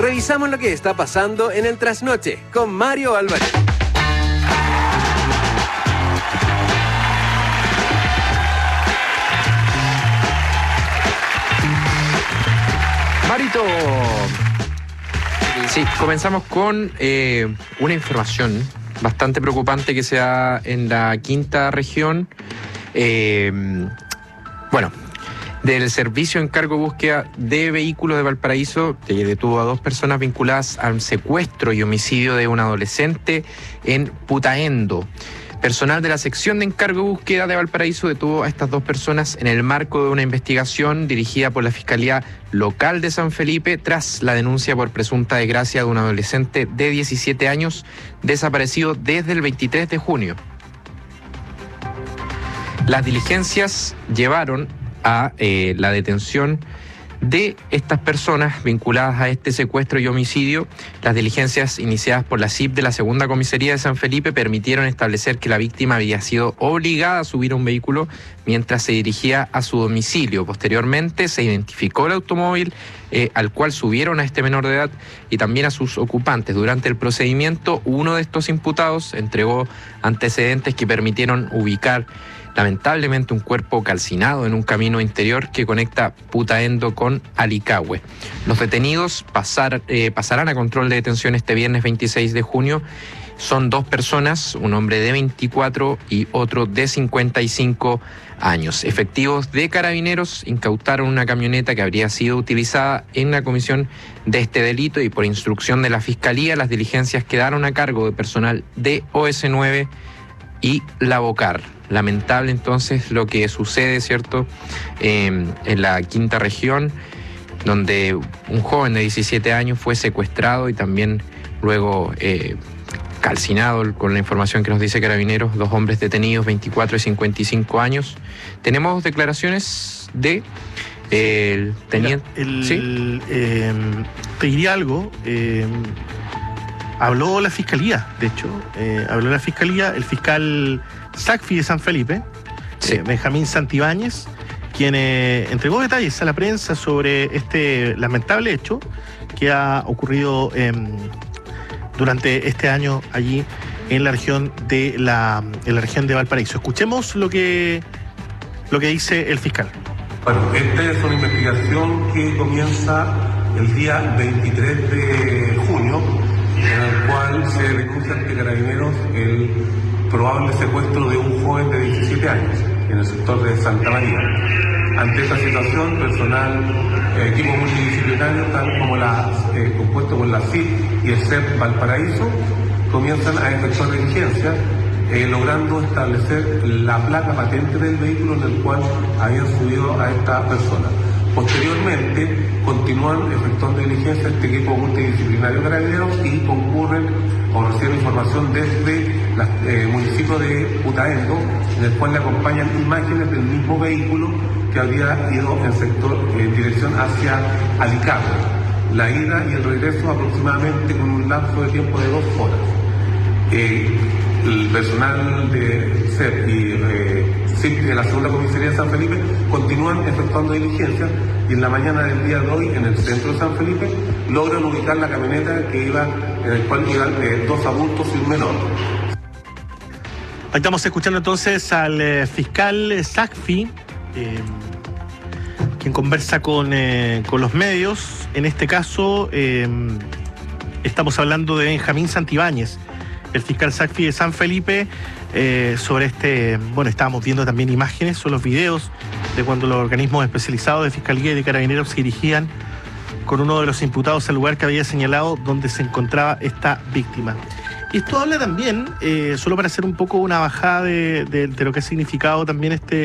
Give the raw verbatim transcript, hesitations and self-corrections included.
revisamos lo que está pasando en el Trasnoche con Mario Álvarez. Marito. Sí, comenzamos con eh, una información bastante preocupante que se da en la quinta región. Eh, bueno, del Servicio de Encargo de Búsqueda de Vehículos de Valparaíso, que detuvo a dos personas vinculadas al secuestro y homicidio de un adolescente en Putaendo. Personal de la sección de encargo de búsqueda de Valparaíso detuvo a estas dos personas en el marco de una investigación dirigida por la Fiscalía Local de San Felipe tras la denuncia por presunta desgracia de un adolescente de diecisiete años desaparecido desde el veintitrés de junio. Las diligencias llevaron a eh, la detención de estas personas vinculadas a este secuestro y homicidio. Las diligencias iniciadas por la C I P de la Segunda Comisaría de San Felipe permitieron establecer que la víctima había sido obligada a subir a un vehículo mientras se dirigía a su domicilio. Posteriormente se identificó el automóvil eh, al cual subieron a este menor de edad y también a sus ocupantes. Durante el procedimiento, uno de estos imputados entregó antecedentes que permitieron ubicar lamentablemente un cuerpo calcinado en un camino interior que conecta Putaendo con Alicahue. Los detenidos pasar, eh, pasarán a control de detención este viernes veintiséis de junio. Son dos personas, un hombre de veinticuatro y otro de cincuenta y cinco años. Efectivos de Carabineros incautaron una camioneta que habría sido utilizada en la comisión de este delito y por instrucción de la Fiscalía las diligencias quedaron a cargo de personal de O S nueve y la Bocar. Lamentable entonces lo que sucede, ¿cierto?, eh, en la quinta región, donde un joven de diecisiete años fue secuestrado y también luego eh, calcinado, con la información que nos dice Carabineros, dos hombres detenidos, veinticuatro y cincuenta y cinco años. Tenemos declaraciones de eh, el teniente. Mira, el, ¿sí? eh, te diría algo. Eh, habló la Fiscalía, de hecho, eh, habló la Fiscalía, el fiscal SACFI de San Felipe, sí. eh, Benjamín Santibáñez, quien eh, entregó detalles a la prensa sobre este lamentable hecho que ha ocurrido eh, durante este año allí en la región de la, en la región de Valparaíso. Escuchemos lo que, lo que dice el fiscal. Bueno, esta es una investigación que comienza el día veintitrés de junio, en el cual se denuncia ante Carabineros el probable secuestro de un joven de diecisiete años en el sector de Santa María. Ante esta situación, personal, eh, equipo multidisciplinario, tal como la, eh, compuesto por la C I P y el C E P Valparaíso, comienzan a efectuar diligencias, eh, logrando establecer la placa patente del vehículo en el cual habían subido a esta persona. Posteriormente, continúan efectuando diligencias este equipo multidisciplinario Carabineros y concurren o reciben información desde el eh, municipio de Putaendo, en el cual le acompañan imágenes del mismo vehículo que había ido en sector en dirección hacia Alicahue. La ida y el regreso aproximadamente con un lapso de tiempo de dos horas. Eh, el personal de C E P y eh, C I P de la Segunda Comisaría de San Felipe continúan efectuando diligencias y en la mañana del día de hoy en el centro de San Felipe logran ubicar la camioneta que iba, en el cual iban eh, dos adultos y un menor. Ahí estamos escuchando entonces al eh, fiscal SACFI, eh, quien conversa con, eh, con los medios. En este caso eh, estamos hablando de Benjamín Santibáñez, el fiscal SACFI de San Felipe, eh, sobre este, bueno, estábamos viendo también imágenes, son los videos de cuando los organismos especializados de Fiscalía y de Carabineros se dirigían con uno de los imputados al lugar que había señalado donde se encontraba esta víctima. Y esto habla también, eh, solo para hacer un poco una bajada de, de, de lo que ha significado también este